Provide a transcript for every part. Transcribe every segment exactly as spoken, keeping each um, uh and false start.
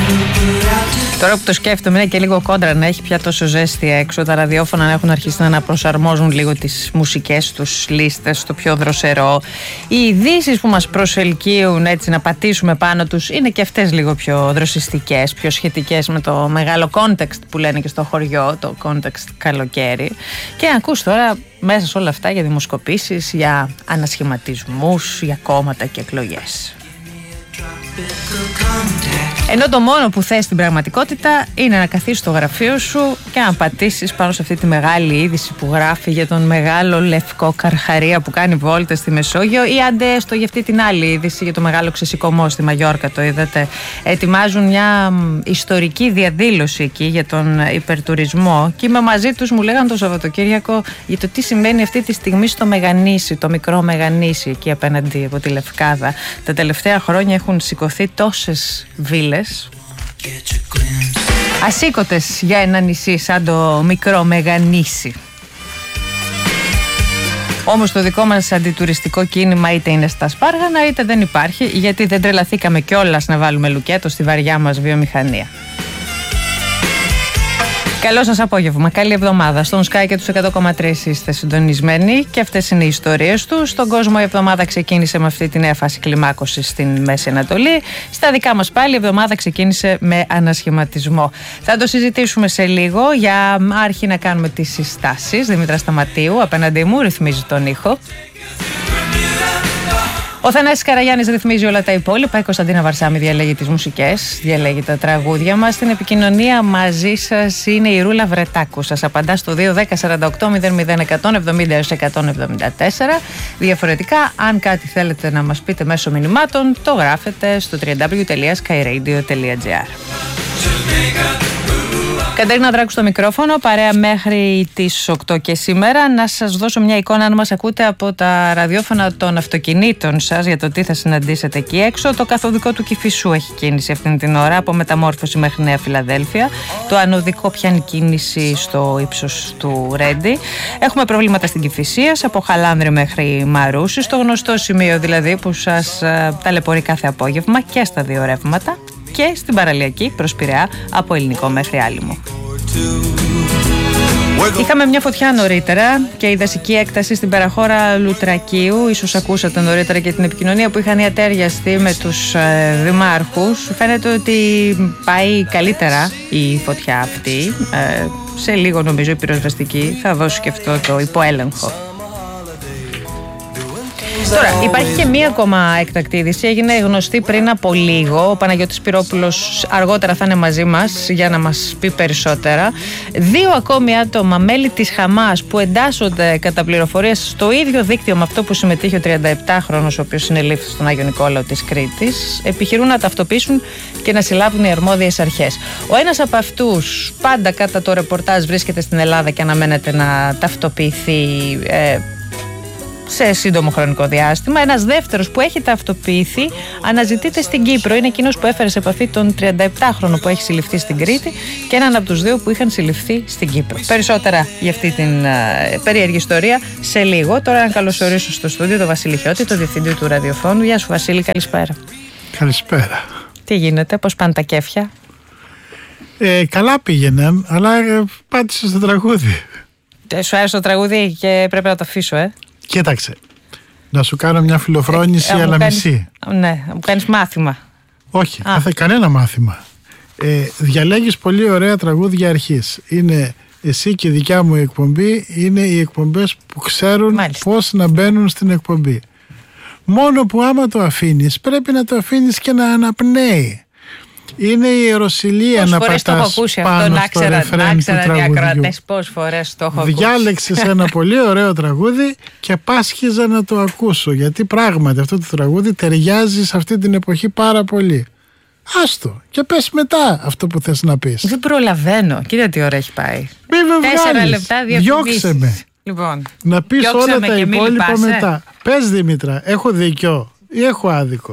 Τώρα που το σκέφτομαι, είναι και λίγο κόντρα να έχει πια τόσο ζέστη έξω. Τα ραδιόφωνα να έχουν αρχίσει να προσαρμόζουν λίγο τις μουσικές τους λίστες στο πιο δροσερό. Οι ειδήσεις που μας προσελκύουν έτσι να πατήσουμε πάνω τους είναι και αυτές λίγο πιο δροσιστικές, πιο σχετικές με το μεγάλο context που λένε και στο χωριό, το context καλοκαίρι. Και να ακούς τώρα μέσα σε όλα αυτά για δημοσκοπήσεις, για ανασχηματισμούς, για κόμματα και εκλογές. Ενώ το μόνο που θες στην πραγματικότητα είναι να καθίσεις στο γραφείο σου και να πατήσεις πάνω σε αυτή τη μεγάλη είδηση που γράφει για τον μεγάλο λευκό καρχαρία που κάνει βόλτες στη Μεσόγειο, ή άντε στο για αυτή την άλλη είδηση για το μεγάλο ξεσηκωμό στη Μαγιόρκα, το είδατε. Ετοιμάζουν μια ιστορική διαδήλωση εκεί για τον υπερτουρισμό και είμαι μαζί τους, μου λέγανε το Σαββατοκύριακο για το τι σημαίνει αυτή τη στιγμή στο Μεγανήσι, το μικρό Μεγανήσι εκεί απέναντι από τη Λευκάδα. Τα τελευταία χρόνια έχουν σηκωθεί τόσες βίλες ασήκωτες για ένα νησί σαν το μικρό Μεγανήσι. Όμως το δικό μας αντιτουριστικό κίνημα είτε είναι στα σπάργανα είτε δεν υπάρχει, γιατί δεν τρελαθήκαμε κιόλας να βάλουμε λουκέτο στη βαριά μας βιομηχανία. Καλό σας απόγευμα, καλή εβδομάδα. Στον Sky και τους εκατό κόμμα τρία είστε συντονισμένοι και αυτές είναι οι ιστορίες του. Στον κόσμο η εβδομάδα ξεκίνησε με αυτή τη νέα φάση κλιμάκωσης στην Μέση Ανατολή. Στα δικά μας πάλι η εβδομάδα ξεκίνησε με ανασχηματισμό. Θα το συζητήσουμε σε λίγο. Για άρχη να κάνουμε τις συστάσεις. Δήμητρα Σταματίου απέναντί μου ρυθμίζει τον ήχο. Ο Θανάσης Καραγιάννης ρυθμίζει όλα τα υπόλοιπα. Η Κωνσταντίνα Βαρσάμι διαλέγει τις μουσικές, διαλέγει τα τραγούδια μας. Στην επικοινωνία μαζί σας είναι η Ρούλα Βρετάκου. Σας απαντά στο δύο δέκα σαράντα οκτώ μηδέν μηδέν εκατόν εβδομήντα έως εκατόν εβδομήντα τέσσερα. Διαφορετικά, αν κάτι θέλετε να μας πείτε μέσω μηνυμάτων, το γράφετε στο double-u double-u double-u τελεία sky radio τελεία gr. Κατερίνα Δράκου στο μικρόφωνο, παρέα μέχρι τις οκτώ και σήμερα. Να σας δώσω μια εικόνα, αν μας ακούτε από τα ραδιόφωνα των αυτοκινήτων σας, για το τι θα συναντήσετε εκεί έξω. Το καθοδικό του Κηφισού έχει κίνηση αυτήν την ώρα, από Μεταμόρφωση μέχρι Νέα Φιλαδέλφια. Το ανωδικό πιάνει κίνηση στο ύψος του Ρέντι. Έχουμε προβλήματα στην Κηφισίας, από Χαλάνδρη μέχρι Μαρούσι, στο γνωστό σημείο δηλαδή που σας ταλαιπωρεί κάθε απόγευμα και στα δύο ρεύματα. Και στην παραλιακή προς Πειραιά, από Ελληνικό μέχρι Άλυμο. Είχαμε μια φωτιά νωρίτερα και η δασική έκταση στην παραχώρα Λουτρακίου. Ίσως ακούσατε νωρίτερα και την επικοινωνία που είχαν οι ατέριαστοι με τους ε, δημάρχους. Φαίνεται ότι πάει καλύτερα η φωτιά αυτή. Ε, σε λίγο νομίζω η πυροσβεστική θα δώσει και αυτό το υποέλεγχο. Τώρα, υπάρχει και μία ακόμα έκτακτη είδηση. Έγινε γνωστή πριν από λίγο. Ο Παναγιώτης Πυρόπουλος αργότερα θα είναι μαζί μας για να μας πει περισσότερα. Δύο ακόμη άτομα, μέλη της Χαμάς, που εντάσσονται κατά πληροφορίες στο ίδιο δίκτυο με αυτό που συμμετείχε ο τριανταεπτάχρονος, ο οποίος συνελήφθη στον Άγιο Νικόλαο της Κρήτης, επιχειρούν να ταυτοποιήσουν και να συλλάβουν οι αρμόδιες αρχές. Ο ένας από αυτούς, πάντα κατά το ρεπορτάζ, βρίσκεται στην Ελλάδα και αναμένεται να ταυτοποιηθεί ε, σε σύντομο χρονικό διάστημα. Ένας δεύτερος που έχει ταυτοποιηθεί αναζητείται στην Κύπρο. Είναι εκείνος που έφερε σε επαφή τον τριανταεπτάχρονο που έχει συλληφθεί στην Κρήτη και έναν από τους δύο που είχαν συλληφθεί στην Κύπρο. Περισσότερα για αυτή την uh, περίεργη ιστορία σε λίγο. Τώρα να καλωσορίσω στο στούντιο τον Βασίλη Χιώτη, τον διευθυντή του ραδιοφώνου. Γεια σου Βασίλη, καλησπέρα. Καλησπέρα. Τι γίνεται, πώς πάνε τα κέφια? Ε, καλά πήγαιναν, αλλά ε, πάτησε στο τραγούδι. Ε, σου άρεσε το τραγούδι και πρέπει να το αφήσω, ε. Κοίταξε, να σου κάνω μια φιλοφρόνηση, ε, αλλά κάνεις, μισή. Ναι, μου κάνεις μάθημα. Όχι, δεν θα κανένα μάθημα. Ε, διαλέγεις πολύ ωραία τραγούδια αρχής. Είναι εσύ και η δικιά μου εκπομπή, είναι οι εκπομπές που ξέρουν Μάλιστα. πώς να μπαίνουν στην εκπομπή. Μόνο που άμα το αφήνεις, πρέπει να το αφήνεις και να αναπνέει. Είναι η ιεροσυλία να πατάς πάνω αυτό, στο ρεφρέν του τραγουδιού. Πόσες φορές το έχω ακούσει. Διάλεξες ένα πολύ ωραίο τραγούδι και πάσχιζα να το ακούσω, γιατί πράγματι αυτό το τραγούδι ταιριάζει σε αυτή την εποχή πάρα πολύ. Άστο και πες μετά αυτό που θες να πεις. Δεν προλαβαίνω. Κοίτα τι ώρα έχει πάει. Μη με Τέσσερα λεπτά διαφημίσεις. Διώξε με. Λοιπόν, να πεις όλα τα υπόλοιπα λυπάσαι. μετά. Πες Δήμητρα, έχω δίκιο ή έχω άδικο?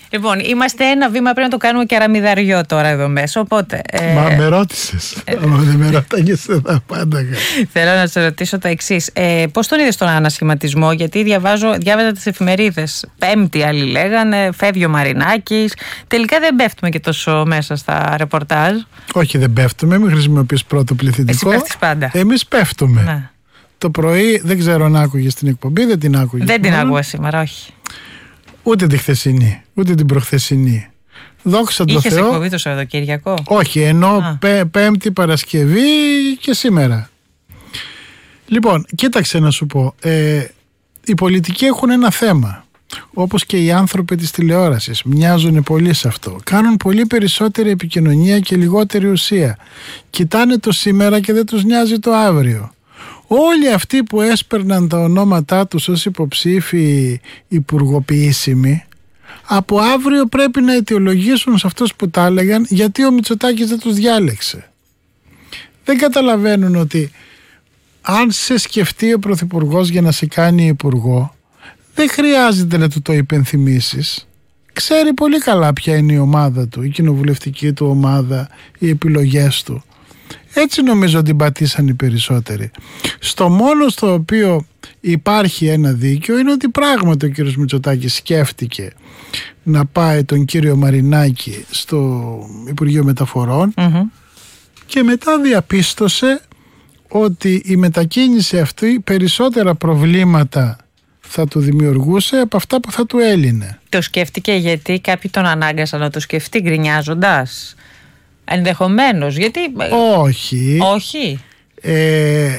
Λοιπόν, είμαστε ένα βήμα πριν να το κάνουμε και αραμιδαριό τώρα εδώ μέσα. Οπότε. Ε... Μα με ρώτησες. Αλλά δεν με ρωτάγες, δεν θα απάνταγα. Θέλω να σε ρωτήσω το εξής. Ε, πώς τον είδες τον ανασχηματισμό, γιατί διαβάζω, διάβαζα τις εφημερίδες. Πέμπτη άλλοι λέγανε, φεύγει ο Μαρινάκης. Τελικά δεν πέφτουμε και τόσο μέσα στα ρεπορτάζ. Όχι, δεν πέφτουμε. Μην χρησιμοποιείς πρώτο πληθυντικό. Εσύ πέφτεις πάντα. Εμείς πέφτουμε. Ναι. Το πρωί δεν ξέρω αν άκουγες την εκπομπή, δεν την άκουγες. Δεν την άκουγα σήμερα, όχι. Ούτε τη χθεσινή, ούτε την προχθεσινή. Δόξα τω Θεώ. Είχες εκπομπή το Σαββατοκύριακο? Όχι, ενώ πέ, Πέμπτη, Παρασκευή και σήμερα. Λοιπόν, κοίταξε να σου πω. Ε, οι πολιτικοί έχουν ένα θέμα. Όπως και οι άνθρωποι της τηλεόρασης. Μοιάζουν πολύ σε αυτό. Κάνουν πολύ περισσότερη επικοινωνία και λιγότερη ουσία. Κοιτάνε το σήμερα και δεν τους νοιάζει το αύριο. Όλοι αυτοί που έσπερναν τα ονόματά τους ως υποψήφοι υπουργοποιήσιμοι, από αύριο πρέπει να αιτιολογήσουν σε αυτούς που τα έλεγαν γιατί ο Μητσοτάκης δεν τους διάλεξε. Δεν καταλαβαίνουν ότι αν σε σκεφτεί ο Πρωθυπουργός για να σε κάνει υπουργό, δεν χρειάζεται να του το υπενθυμίσεις. Ξέρει πολύ καλά ποια είναι η ομάδα του, η κοινοβουλευτική του ομάδα, οι επιλογές του. Έτσι νομίζω ότι πατήσαν οι περισσότεροι. Στο μόνο στο οποίο υπάρχει ένα δίκιο είναι ότι πράγματι ο κύριος Μητσοτάκης σκέφτηκε να πάει τον κύριο Μαρινάκη στο Υπουργείο Μεταφορών mm-hmm. και μετά διαπίστωσε ότι η μετακίνηση αυτή περισσότερα προβλήματα θα του δημιουργούσε από αυτά που θα του έλυνε. Το σκέφτηκε γιατί κάποιοι τον ανάγκασαν να το σκεφτεί γκρινιάζοντας? Ενδεχομένως, γιατί... Όχι. Όχι. Ε,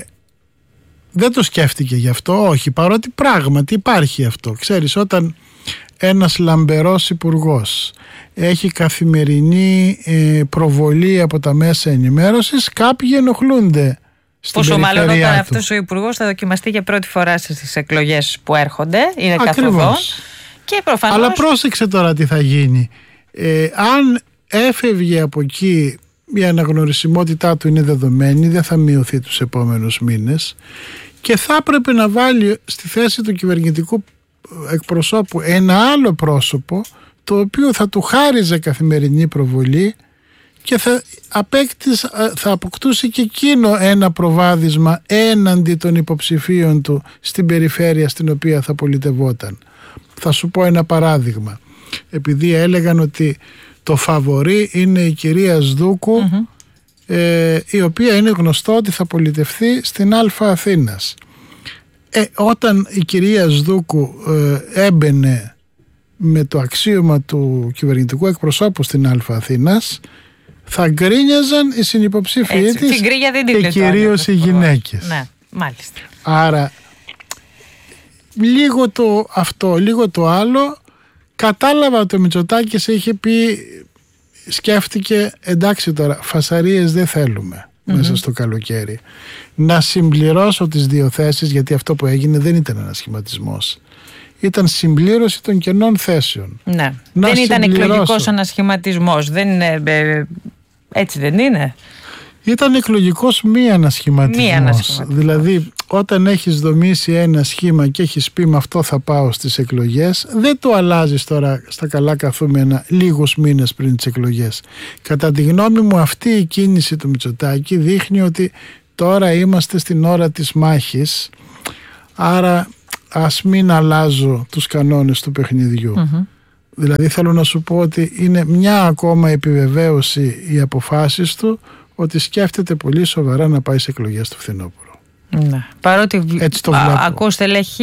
δεν το σκέφτηκε γι' αυτό, όχι. Παρότι πράγματι υπάρχει αυτό. Ξέρεις, όταν ένας λαμπερός υπουργός έχει καθημερινή ε, προβολή από τα μέσα ενημέρωσης, κάποιοι ενοχλούνται στην Πόσο περιφέρειά μάλλον όταν του. αυτός ο υπουργός θα δοκιμαστεί για πρώτη φορά στις εκλογές που έρχονται. Είναι καθοδόν. Και προφανώς... Αλλά πρόσεξε τώρα τι θα γίνει. Ε, αν έφευγε από εκεί, η αναγνωρισιμότητά του είναι δεδομένη, δεν θα μειωθεί τους επόμενους μήνες και θα έπρεπε να βάλει στη θέση του κυβερνητικού εκπροσώπου ένα άλλο πρόσωπο, το οποίο θα του χάριζε καθημερινή προβολή και θα, απέκτησε, θα αποκτούσε και εκείνο ένα προβάδισμα έναντι των υποψηφίων του στην περιφέρεια στην οποία θα πολιτευόταν. Θα σου πω ένα παράδειγμα. Επειδή έλεγαν ότι το φαβορί είναι η κυρία Σδούκου, mm-hmm. ε, η οποία είναι γνωστό ότι θα πολιτευθεί στην Αλφα Αθήνας. Ε, όταν η κυρία Σδούκου ε, έμπαινε με το αξίωμα του κυβερνητικού εκπροσώπου στην Αλφα Αθήνας, θα γκρίνιαζαν οι συνυποψήφοι της και κυρίως οι γυναίκες. Ναι, μάλιστα. Άρα λίγο το αυτό, λίγο το άλλο. Κατάλαβα ότι ο Μητσοτάκης είχε πει, σκέφτηκε, εντάξει τώρα, φασαρίες δεν θέλουμε mm-hmm. μέσα στο καλοκαίρι. Να συμπληρώσω τις δύο θέσεις, γιατί αυτό που έγινε δεν ήταν ένας σχηματισμός. Ήταν συμπλήρωση των κενών θέσεων. Ναι. Δεν ήταν εκλογικός ανασχηματισμός. Δεν είναι, ε, έτσι δεν είναι? Ήταν εκλογικός μη ανασχηματισμός. Μη ανασχηματισμός. Δηλαδή, όταν έχεις δομήσει ένα σχήμα και έχεις πει με αυτό θα πάω στις εκλογές, δεν το αλλάζεις τώρα στα καλά καθούμενα λίγους μήνες πριν τις εκλογές. Κατά τη γνώμη μου, αυτή η κίνηση του Μητσοτάκη δείχνει ότι τώρα είμαστε στην ώρα της μάχης, άρα ας μην αλλάζω τους κανόνες του παιχνιδιού. Mm-hmm. Δηλαδή θέλω να σου πω ότι είναι μια ακόμα επιβεβαίωση οι αποφάσεις του ότι σκέφτεται πολύ σοβαρά να πάει σε εκλογές του φθινόπωρο. Ναι. Παρότι έτσι το βλέπω. Ακούστε, λέει